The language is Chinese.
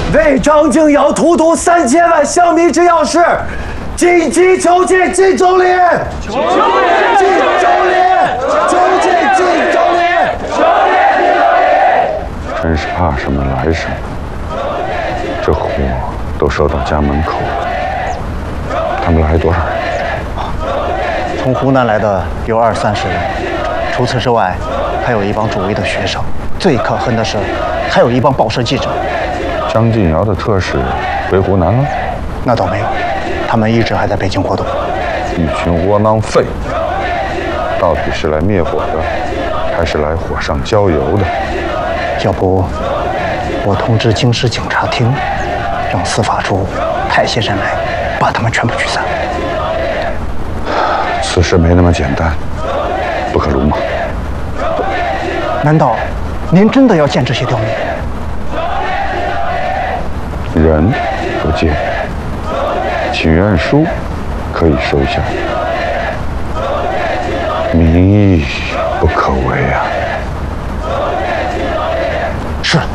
为张敬尧荼毒3000万乡民之要事，紧急求见靳总理。求见靳总理！求见靳总理！求见靳总理！ 真是怕什么来什么，这货都收到家门口了。他们来多少人？ 从湖南来的有20-30人，除此之外，还有一帮主力的学生。最可恨的是，还有一帮报社记者。 张敬尧的特使回湖南了？ 那倒没有，他们一直还在北京活动。 一群窝囊废，到底是来灭火的，还是来火上浇油的？ 要不，我通知京师警察厅，让司法处派些人来，把他们全部驱散。 此事没那么简单，不可鲁莽。 难道您真的要见这些刁民？ 人不见，请愿书可以收下，民意不可违。